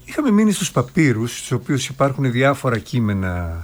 Είχαμε μείνει στους παπύρους, στους οποίους υπάρχουν διάφορα κείμενα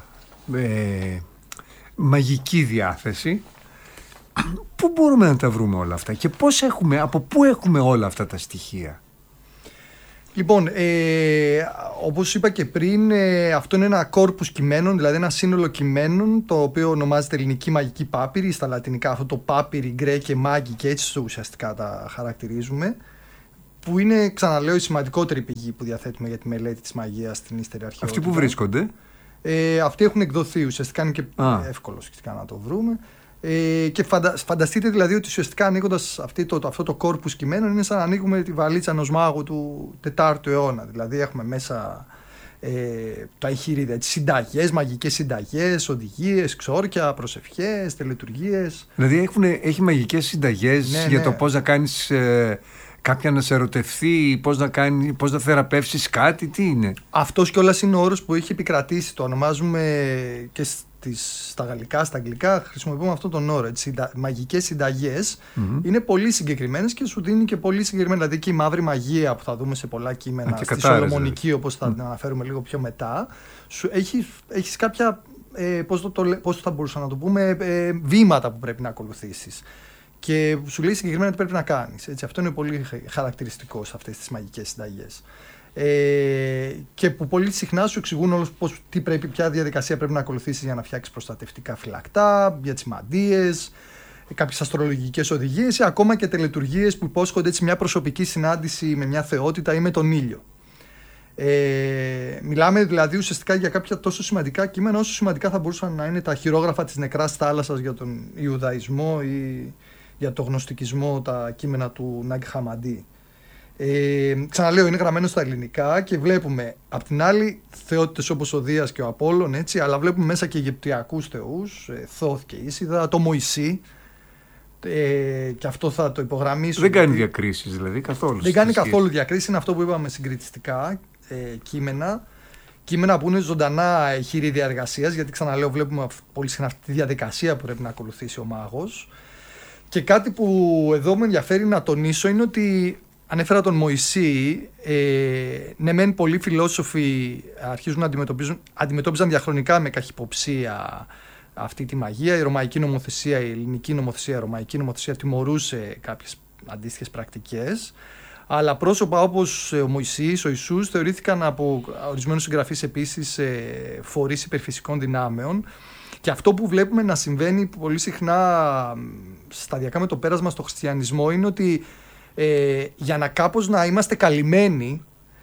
μαγική διάθεση. Πού μπορούμε να τα βρούμε όλα αυτά και από πού έχουμε όλα αυτά τα στοιχεία? Λοιπόν, όπως είπα και πριν, αυτό είναι ένα κόρπους κειμένων, δηλαδή ένα σύνολο κειμένων, το οποίο ονομάζεται ελληνική μαγική πάπυρη, στα λατινικά αυτό το πάπυρη, γκρέ και μάγκη, και έτσι ουσιαστικά τα χαρακτηρίζουμε, που είναι, ξαναλέω, η σημαντικότερη πηγή που διαθέτουμε για τη μελέτη της μαγείας στην ύστερη αρχαιότητα. Αυτοί που βρίσκονται? Αυτοί έχουν εκδοθεί, ουσιαστικά είναι και εύκολο να το βρούμε. Και φανταστείτε δηλαδή ότι ουσιαστικά ανοίγοντας αυτό το κόρπους κειμένων είναι σαν να ανοίγουμε τη βαλίτσα ενός μάγου του 4ου αιώνα. Δηλαδή έχουμε μέσα τα εγχειρίδια, τις συνταγές, μαγικές συνταγές, οδηγίες, ξόρκια, προσευχές, τελετουργίες. Δηλαδή έχει μαγικές συνταγές για το πώς να κάνεις κάποια να σε ερωτευθεί, πώς να θεραπεύσεις κάτι, τι είναι? Αυτός κιόλας είναι ο όρος που έχει επικρατήσει, το ονομάζουμε και στα γαλλικά, στα αγγλικά χρησιμοποιούμε αυτόν τον όρο. Μαγικές συνταγές είναι πολύ συγκεκριμένες και σου δίνει και πολύ συγκεκριμένα. Δηλαδή και η μαύρη μαγεία που θα δούμε σε πολλά κείμενα, στη Σολομονική, όπως θα την αναφέρουμε λίγο πιο μετά, έχεις κάποια, πώς θα μπορούσα να το πούμε, βήματα που πρέπει να ακολουθήσεις. Και σου λέει συγκεκριμένα τι πρέπει να κάνεις. Έτσι, αυτό είναι πολύ χαρακτηριστικό σε αυτές τις μαγικές συνταγές. Και που πολύ συχνά σου εξηγούν όλους ποια διαδικασία πρέπει να ακολουθήσεις για να φτιάξεις προστατευτικά φυλακτά, για τις μαντείες, κάποιες αστρολογικές οδηγίες ή ακόμα και τελετουργίες που υπόσχονται έτσι μια προσωπική συνάντηση με μια θεότητα ή με τον ήλιο. Μιλάμε δηλαδή ουσιαστικά για κάποια τόσο σημαντικά κείμενα όσο σημαντικά θα μπορούσαν να είναι τα χειρόγραφα της νεκράς θάλασσας για τον Ιουδαϊσμό ή για το γνωστικισμό, τα κείμενα του Ναγκ Χαμαντή. Ξαναλέω, είναι γραμμένο στα ελληνικά και βλέπουμε απ' την άλλη θεότητες όπως ο Δίας και ο Απόλλων, έτσι, αλλά βλέπουμε μέσα και Αιγυπτιακούς θεούς, Θόθ και Ίσιδα, το Μωυσή, και αυτό θα το υπογραμμίσω. Δεν κάνει διακρίσεις δηλαδή καθόλου? Δεν κάνει καθόλου διακρίσεις, είναι αυτό που είπαμε, συγκριτιστικά κείμενα που είναι ζωντανά εγχειρίδια εργασίας, γιατί ξαναλέω βλέπουμε πολύ συχνά αυτή τη διαδικασία που πρέπει να ακολουθήσει ο μάγος. Και κάτι που εδώ με ενδιαφέρει να τονίσω είναι ότι ανέφερα τον Μωυσή, ναι μεν πολλοί φιλόσοφοι αρχίζουν να αντιμετώπιζαν διαχρονικά με καχυποψία αυτή τη μαγεία. Η ρωμαϊκή νομοθεσία, η ελληνική νομοθεσία, η ρωμαϊκή νομοθεσία τιμωρούσε κάποιες αντίστοιχες πρακτικές. Αλλά πρόσωπα όπως ο Μωυσής, ο Ιησούς θεωρήθηκαν από ορισμένους συγγραφείς επίσης φορείς υπερφυσικών δυνάμεων. Και αυτό που βλέπουμε να συμβαίνει πολύ συχνά σταδιακά με το πέρασμα στο χριστιανισμό είναι ότι για να κάπως να είμαστε καλυμμένοι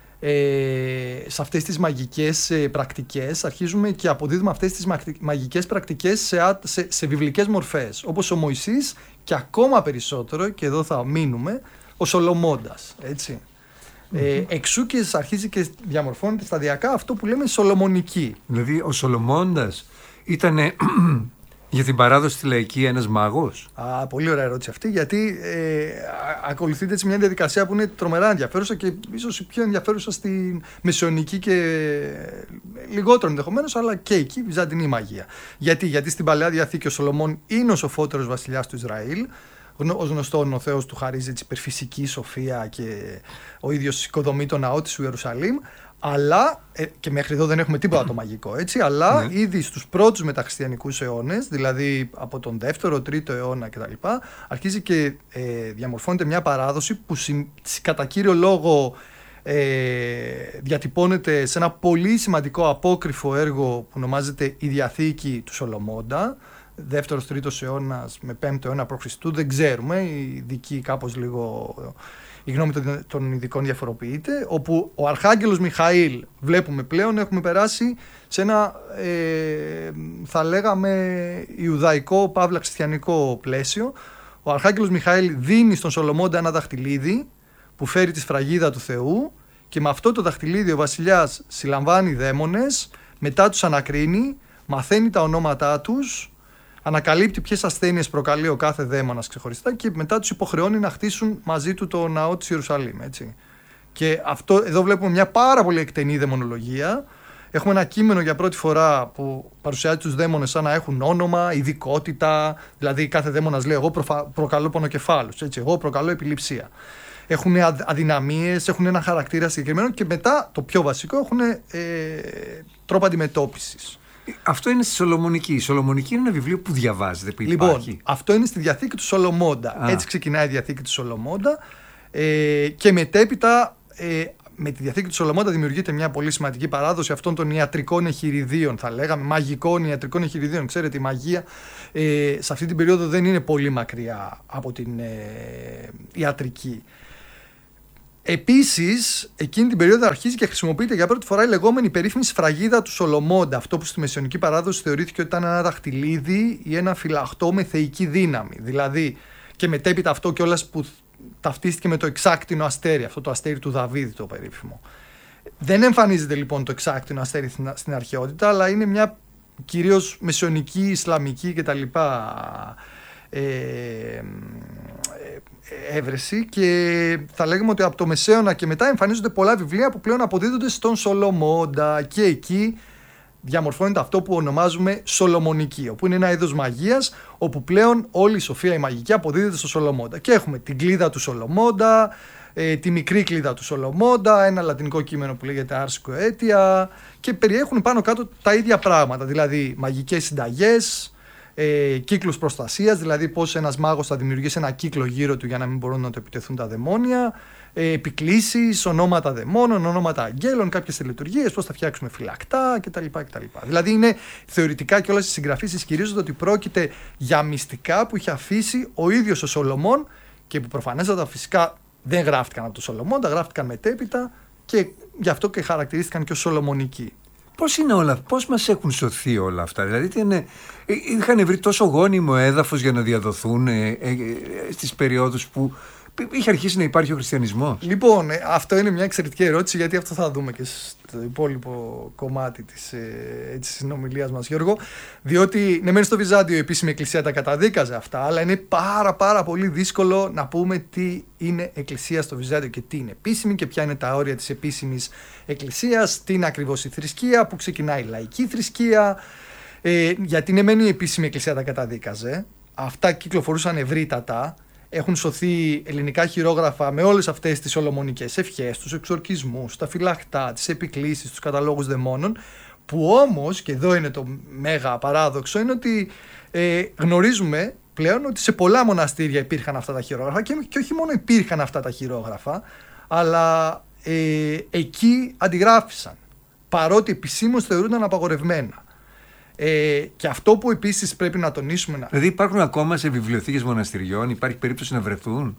σε αυτές τις μαγικές πρακτικές, αρχίζουμε και αποδίδουμε αυτές τις μαγικές πρακτικές σε βιβλικές μορφές, όπως ο Μωυσής και ακόμα περισσότερο, και εδώ θα μείνουμε, ο Σολομώντας, έτσι. Εξού και αρχίζει και διαμορφώνεται σταδιακά αυτό που λέμε Σολομονική. Δηλαδή ο Σολομώντας ήταν για την παράδοση στη λαϊκή ένας μάγος? Πολύ ωραία ερώτηση αυτή, γιατί ακολουθείται έτσι μια διαδικασία που είναι τρομερά ενδιαφέρουσα και ίσως η πιο ενδιαφέρουσα στην μεσαιωνική και λιγότερο ενδεχομένως, αλλά και εκεί βυζαντινή μαγεία. Γιατί στην Παλαιά Διαθήκη ο Σολομών είναι ο σοφότερος βασιλιάς του Ισραήλ. Ως γνωστόν, ο Θεός του χαρίζει έτσι υπερφυσική σοφία και ο ίδιος οικοδομεί το ναό της Ιερουσαλήμ. Αλλά, και μέχρι εδώ δεν έχουμε τίποτα το μαγικό, έτσι, αλλά ήδη στους πρώτους μεταχριστιανικούς αιώνες, δηλαδή από τον 2ο, 3ο αιώνα κτλ., αρχίζει και διαμορφώνεται μια παράδοση που κατά κύριο λόγο διατυπώνεται σε ένα πολύ σημαντικό απόκριφο έργο που ονομάζεται «Η Διαθήκη του Σολομώντα», 2ος, 3ος αιώνας με 5ο αιώνα π.Χ. δεν ξέρουμε, οι ειδικοί κάπως λίγο, η γνώμη των ειδικών διαφοροποιείται, όπου ο Αρχάγγελος Μιχαήλ βλέπουμε πλέον έχουμε περάσει σε ένα θα λέγαμε ιουδαϊκό παύλα χριστιανικό πλαίσιο. Ο Αρχάγγελος Μιχαήλ δίνει στον Σολομώντα ένα δαχτυλίδι που φέρει τη σφραγίδα του Θεού και με αυτό το δαχτυλίδι ο βασιλιάς συλλαμβάνει δαίμονες, μετά τους ανακρίνει, μαθαίνει τα ονόματά τους, ανακαλύπτει ποιες ασθένειες προκαλεί ο κάθε δαίμονας ξεχωριστά και μετά τους υποχρεώνει να χτίσουν μαζί του το ναό της Ιερουσαλήμ. Έτσι. Και εδώ βλέπουμε μια πάρα πολύ εκτενή δαιμονολογία. Έχουμε ένα κείμενο για πρώτη φορά που παρουσιάζει τους δαίμονες σαν να έχουν όνομα, ειδικότητα. Δηλαδή κάθε δαίμονας λέει εγώ προκαλώ πονοκεφάλους, έτσι, εγώ προκαλώ επιληψία. έχουν αδυναμίες, έχουν ένα χαρακτήρα συγκεκριμένο και μετά το πιο βασικό έχουν τρόπο αντιμετώπισης. Αυτό είναι στη Σολομονική. Η Σολομονική είναι ένα βιβλίο που διαβάζετε, που υπάρχει. Λοιπόν, αυτό είναι στη Διαθήκη του Σολομώντα. Έτσι ξεκινάει η Διαθήκη του Σολομώντα και μετέπειτα με τη Διαθήκη του Σολομώντα δημιουργείται μια πολύ σημαντική παράδοση αυτών των ιατρικών εχειριδίων, θα λέγαμε, μαγικών ιατρικών εχειριδίων. Ξέρετε, η μαγεία σε αυτή την περίοδο δεν είναι πολύ μακριά από την ιατρική. Επίσης, εκείνη την περίοδο αρχίζει και χρησιμοποιείται για πρώτη φορά η λεγόμενη περίφημη σφραγίδα του Σολομώντα. Αυτό που στη μεσαιωνική παράδοση θεωρήθηκε ότι ήταν ένα δαχτυλίδι ή ένα φυλαχτό με θεϊκή δύναμη. Δηλαδή, και μετέπειτα αυτό κιόλας που ταυτίστηκε με το εξάκτηνο αστέρι, αυτό το αστέρι του Δαβίδ το περίφημο. Δεν εμφανίζεται λοιπόν το εξάκτηνο αστέρι στην αρχαιότητα, αλλά είναι μια κυρίως μεσαιωνική, ισλαμική κτλ. Έβρεση, και θα λέγαμε ότι από το Μεσαίωνα και μετά εμφανίζονται πολλά βιβλία που πλέον αποδίδονται στον Σολομώντα, και εκεί διαμορφώνεται αυτό που ονομάζουμε Σολομονική, όπου είναι ένα είδος μαγείας όπου πλέον όλη η σοφία η μαγική αποδίδεται στο Σολομώντα, και έχουμε την κλίδα του Σολομώντα, τη μικρή κλίδα του Σολομώντα, ένα λατινικό κείμενο που λέγεται Ars Goetia, και περιέχουν πάνω κάτω τα ίδια πράγματα, δηλαδή μαγικές συνταγές, κύκλους προστασίας, δηλαδή πώς ένας μάγος θα δημιουργήσει ένα κύκλο γύρω του για να μην μπορούν να το επιτεθούν τα δαιμόνια, επικλήσεις, ονόματα δαιμόνων, ονόματα αγγέλων, κάποιες λειτουργίες, πώς θα φτιάξουμε φυλακτά κτλ. Δηλαδή είναι θεωρητικά και όλες οι συγγραφείς ισχυρίζονται ότι πρόκειται για μυστικά που είχε αφήσει ο ίδιος ο Σολομών και που προφανέστατα φυσικά δεν γράφτηκαν από τον Σολομώντα, γράφτηκαν μετέπειτα και γι' αυτό και χαρακτηρίστηκαν και ως Σολομονικοί. Πώς μας έχουν σωθεί όλα αυτά, δηλαδή είχαν βρει τόσο γόνιμο έδαφος για να διαδοθούν στις περιόδους που είχε αρχίσει να υπάρχει ο χριστιανισμός? Λοιπόν, αυτό είναι μια εξαιρετική ερώτηση, γιατί αυτό θα δούμε και στο υπόλοιπο κομμάτι της συνομιλίας μας, Γιώργο. Διότι ναι, μεν στο Βυζάντιο η επίσημη εκκλησία τα καταδίκαζε αυτά, αλλά είναι πάρα πολύ δύσκολο να πούμε τι είναι εκκλησία στο Βυζάντιο και τι είναι επίσημη και ποια είναι τα όρια της επίσημης εκκλησίας, τι είναι ακριβώς η θρησκεία, που ξεκινάει η λαϊκή θρησκεία. Γιατί ναι, μεν η επίσημη εκκλησία τα καταδίκαζε, αυτά κυκλοφορούσαν ευρύτατα. Έχουν σωθεί ελληνικά χειρόγραφα με όλες αυτές τις σολομονικές ευχές, τους εξορκισμούς, τα φυλαχτά, τις επικλήσεις, τους καταλόγους δαιμόνων, που όμως, και εδώ είναι το μέγα παράδοξο, είναι ότι γνωρίζουμε πλέον ότι σε πολλά μοναστήρια υπήρχαν αυτά τα χειρόγραφα και όχι μόνο υπήρχαν αυτά τα χειρόγραφα, αλλά εκεί αντιγράφησαν, παρότι επισήμως θεωρούνταν απαγορευμένα. Και αυτό που επίσης πρέπει να τονίσουμε. Δηλαδή υπάρχουν ακόμα σε βιβλιοθήκες μοναστηριών, υπάρχει περίπτωση να βρεθούν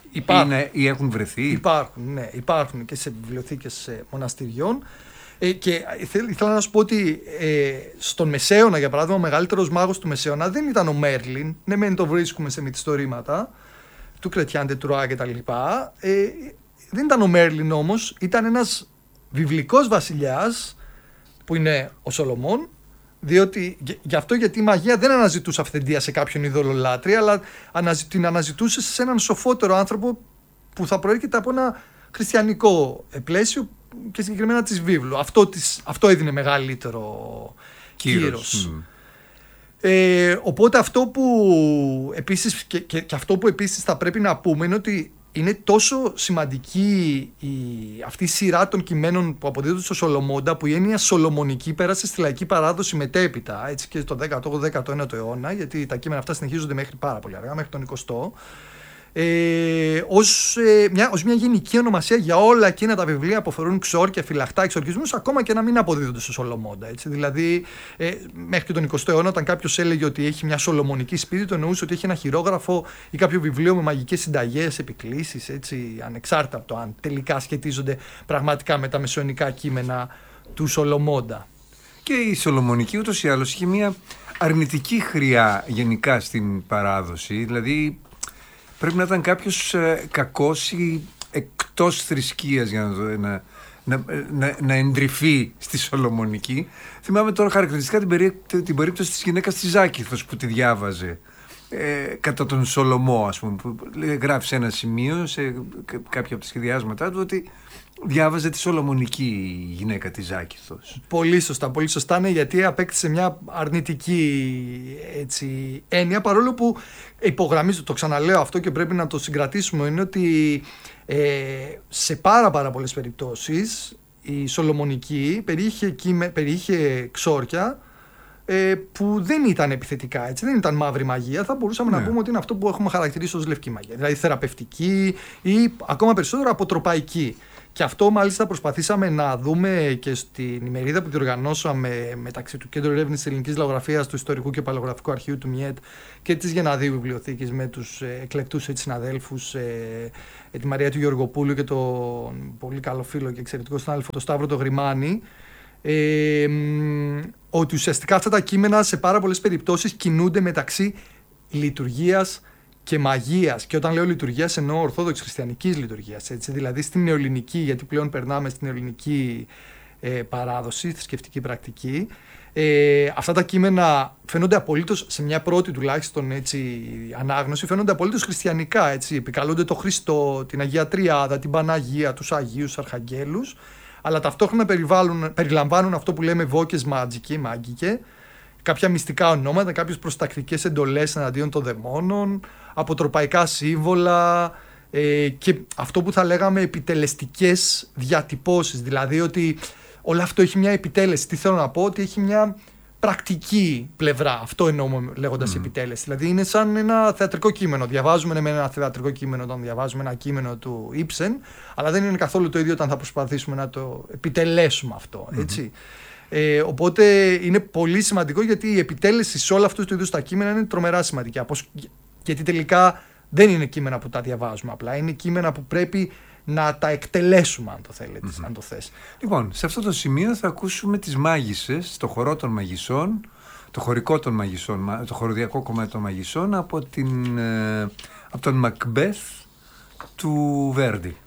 ή έχουν βρεθεί? Υπάρχουν και σε βιβλιοθήκες μοναστηριών. Και ήθελα να σου πω ότι στον Μεσαίωνα, για παράδειγμα, ο μεγαλύτερος μάγος του Μεσαίωνα δεν ήταν ο Μέρλιν. Ναι, μεν το βρίσκουμε σε μυθιστορήματα του Κρετιάν de Troyes και τα λοιπά. Δεν ήταν ο Μέρλιν όμως, ήταν ένας βιβλικός βασιλιάς που είναι ο Σολομών. Γι' αυτό, γιατί η μαγεία δεν αναζητούσε αυθεντία σε κάποιον ειδωλολάτρη, αλλά την αναζητούσε σε έναν σοφότερο άνθρωπο που θα προέρχεται από ένα χριστιανικό πλαίσιο και συγκεκριμένα της βίβλου. Αυτό έδινε μεγαλύτερο κύρος. Οπότε αυτό που επίσης και αυτό που επίσης θα πρέπει να πούμε είναι ότι είναι τόσο σημαντική αυτή η σειρά των κειμένων που αποδίδονται στο Σολομώντα, που η έννοια Σολομονική πέρασε στη λαϊκή παράδοση μετέπειτα, έτσι, και στο 19ο αιώνα, γιατί τα κείμενα αυτά συνεχίζονται μέχρι πάρα πολύ αργά, μέχρι τον 20ο, ως μια γενική ονομασία για όλα εκείνα τα βιβλία που αφορούν ξόρκια, φυλαχτά, εξορκισμούς, ακόμα και να μην αποδίδονται στο Σολομώντα. Έτσι. Δηλαδή, μέχρι και τον 20ο αιώνα, όταν κάποιος έλεγε ότι έχει μια σολομονική σπίτι, το εννοούσε ότι έχει ένα χειρόγραφο ή κάποιο βιβλίο με μαγικές συνταγές, επικλήσεις, έτσι, ανεξάρτητα από το αν τελικά σχετίζονται πραγματικά με τα μεσαιωνικά κείμενα του Σολομώντα. Και η Σολομονική ούτως ή άλλως είχε μια αρνητική χρειά γενικά στην παράδοση, δηλαδή. Πρέπει να ήταν κάποιος κακός ή εκτός θρησκείας για να εντρυφεί στη Σολομονική. Θυμάμαι τώρα χαρακτηριστικά την περίπτωση της γυναίκας της Ζάκηθος που τη διάβαζε κατά τον Σολομό, ας πούμε, που γράφει σε ένα σημείο σε κάποια από τα σχεδιάσματά του ότι διάβαζε τη Σολομονική γυναίκα της Ζάκηθος. Πολύ σωστά, ναι, γιατί απέκτησε μια αρνητική έννοια, παρόλο που υπογραμμίζω, το ξαναλέω αυτό και πρέπει να το συγκρατήσουμε, είναι ότι σε πάρα πολλές περιπτώσεις η Σολομονική περιείχε ξόρκια που δεν ήταν επιθετικά, δεν ήταν μαύρη μαγεία. Θα μπορούσαμε να πούμε ότι είναι αυτό που έχουμε χαρακτηρίσει ως λευκή μαγεία. Δηλαδή θεραπευτική ή ακόμα περισσότερο αποτροπαϊκή. Και αυτό μάλιστα προσπαθήσαμε να δούμε και στην ημερίδα που διοργανώσαμε μεταξύ του Κέντρου Ερεύνης της Ελληνικής Λαογραφίας, του Ιστορικού και Παλαιογραφικού Αρχείου του ΜΙΕΤ και της Γεναδίου Βιβλιοθήκης με τους εκλεκτούς συναδέλφους, τη Μαρία του Γεωργοπούλου και τον πολύ καλό φίλο και εξαιρετικό συνάδελφο τον Σταύρο το Γρημάνη, ότι ουσιαστικά αυτά τα κείμενα σε πάρα πολλές περιπτώσεις κινούνται μεταξύ λειτουργίας και μαγείας. Και όταν λέω λειτουργίας εννοώ ορθόδοξης χριστιανικής λειτουργίας. Δηλαδή στην νεοελληνική, γιατί πλέον περνάμε στην νεοελληνική παράδοση, θρησκευτική πρακτική. Αυτά τα κείμενα φαίνονται απολύτως, σε μια πρώτη τουλάχιστον ανάγνωση, φαίνονται απολύτως χριστιανικά. Επικαλούνται τον Χριστό, την Αγία Τριάδα, την Παναγία, τους Αγίους, τους Αρχαγγέλους. Αλλά ταυτόχρονα περιλαμβάνουν αυτό που λέμε βόκες μάγικε, κάποια μυστικά ονόματα, κάποιες προστακτικές εντολές εναντίον των δαιμόνων, αποτροπαϊκά σύμβολα και αυτό που θα λέγαμε επιτελεστικές διατυπώσεις. Δηλαδή ότι όλο αυτό έχει μια επιτέλεση. Τι θέλω να πω, ότι έχει μια πρακτική πλευρά. Αυτό εννοώ λέγοντας επιτέλεση. Δηλαδή είναι σαν ένα θεατρικό κείμενο. Διαβάζουμε με ένα θεατρικό κείμενο όταν διαβάζουμε ένα κείμενο του Ήψεν, αλλά δεν είναι καθόλου το ίδιο όταν θα προσπαθήσουμε να το επιτελέσουμε αυτό. Έτσι. Οπότε είναι πολύ σημαντικό, γιατί η επιτέλεση σε όλα αυτού του είδους τα κείμενα είναι τρομερά σημαντική. Γιατί τελικά δεν είναι κείμενα που τα διαβάζουμε απλά. Είναι κείμενα που πρέπει να τα εκτελέσουμε, αν το θέλετε, αν το θες. Λοιπόν, σε αυτό το σημείο θα ακούσουμε τις μάγισσες, το χορό των μαγισσών, το χωρικό των μαγισσών, το χοροδιακό κομμάτι των μαγισσών από τον Μακμπέθ του Βέρντι.